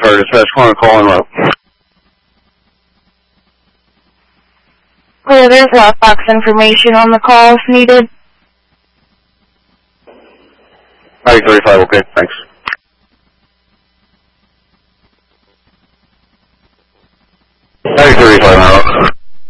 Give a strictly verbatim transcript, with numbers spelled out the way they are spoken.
thirty-five dispatch, corner call en route. Clear, there's uh, fax information on the call if needed. I thirty-five, okay, thanks.